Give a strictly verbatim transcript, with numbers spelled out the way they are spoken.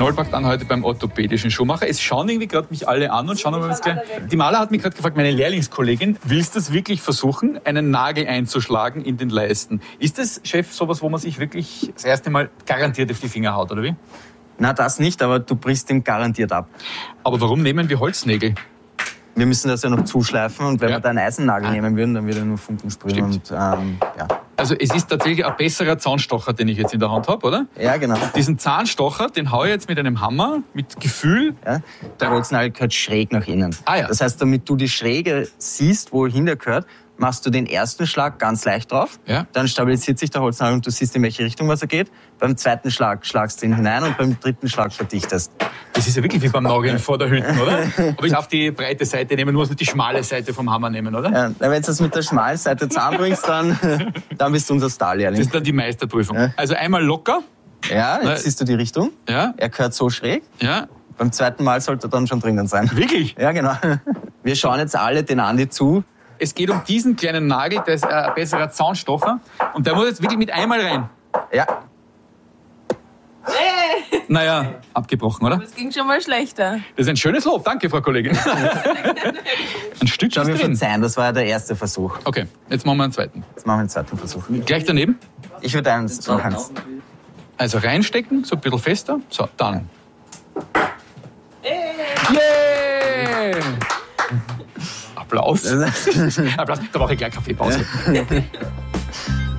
Knollpackt an heute beim orthopädischen Schuhmacher. Es schauen irgendwie gerade mich alle an und schauen, ob wir uns gleich... Die Maler hat mich gerade gefragt, meine Lehrlingskollegin, willst du das wirklich versuchen, einen Nagel einzuschlagen in den Leisten? Ist das, Chef, sowas, wo man sich wirklich das erste Mal garantiert auf die Finger haut, oder wie? Na, das nicht, aber du brichst ihn garantiert ab. Aber warum nehmen wir Holznägel? Wir müssen das ja noch zuschleifen und wenn Ja. wir da einen Eisennagel Ah. nehmen würden, dann würde er nur Funken sprühen. Stimmt. Und, ähm, ja. Also es ist tatsächlich ein besserer Zahnstocher, den ich jetzt in der Hand habe, oder? ja, genau. Diesen Zahnstocher, den haue ich jetzt mit einem Hammer, mit Gefühl. Ja. Der Holznagel gehört schräg nach innen. Ah, ja. Das heißt, damit du die Schräge siehst, wohin der gehört, machst du den ersten Schlag ganz leicht drauf. Ja. Dann stabilisiert sich der Holznagel und du siehst, in welche Richtung was er geht. Beim zweiten Schlag schlagst du ihn hinein und beim dritten Schlag verdichtest. Das ist ja wirklich wie beim Nageln vor der Hütte, oder? Aber ich darf die breite Seite nehmen, nur nicht die schmale Seite vom Hammer nehmen, oder? Ja, wenn du das mit der schmalen Seite zusammenbringst, dann, dann bist du unser Das Starlehrling. ist dann die Meisterprüfung. Ja. Also einmal locker. Ja, jetzt Nein. siehst du die Richtung. Ja, Er gehört so schräg. ja. Beim zweiten Mal sollte er dann schon drinnen sein. Wirklich? Ja, genau. Wir schauen jetzt alle den Andi zu. Es geht um diesen kleinen Nagel, der ist ein besserer Zahnstocher. Und der muss jetzt wirklich mit einmal rein. Ja, Naja, abgebrochen, oder? Das ging schon mal schlechter. Das ist ein schönes Lob. Danke, Frau Kollegin. Ein Stück schau ist mir drin. verzeihen, das war ja der erste Versuch. Okay, jetzt machen wir einen zweiten. Jetzt machen wir den zweiten Versuch. Gleich daneben. Ich würde eins, noch eins. Also reinstecken, so ein bisschen fester. So, dann. Yeah! Applaus. Applaus. Da brauche ich gleich Kaffeepause.